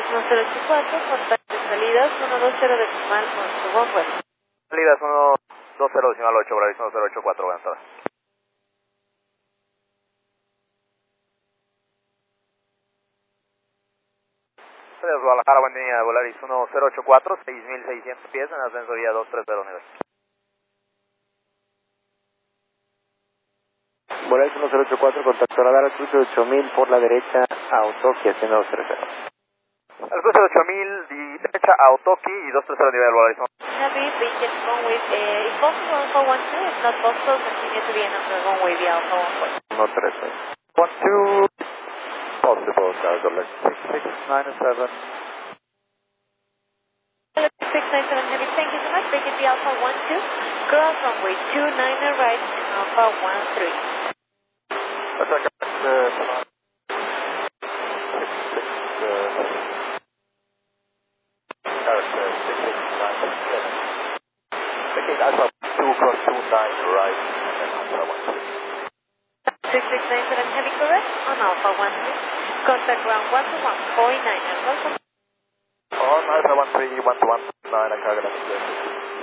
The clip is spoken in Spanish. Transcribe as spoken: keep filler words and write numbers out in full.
uno cero ocho cuatro, contacto de salidas uno dos cero decimal con su runway. Salidas uno dos cero decimal ocho, Bravis uno cero ocho cuatro, buenas tardes. Salidas Guadalajara, buen día, Volaris uno cero ocho cuatro, seis mil seiscientos pies en ascenso vía dos tres cero nivel. Volaris uno cero ocho cuatro, contacto radar, cruce ocho mil por la derecha, Autoki, haciendo dos tres cero. El cruce de ocho mil, y derecha a Otoki y dos tres cero nivel, Volaris. Heavy, Bridget, runway, uh, if possible, Alpha one two, if not possible, continue to be in the runway via Alpha one four. uno tres cero. one two, possible, Cargo, six six nine seven. six nine seven Heavy, thank you so much. Bridget, via Alpha one two, cross runway two nine right, Alpha one three. Attack, uh, six six, uh, character six six nine seven. Taking Alpha two cross two nine right, and then Alpha one three. six six nine seven Heavy, correct, on Alpha one three. Contact ground one two one four nine, and welcome. On Alpha one three, one to one nine, I cargo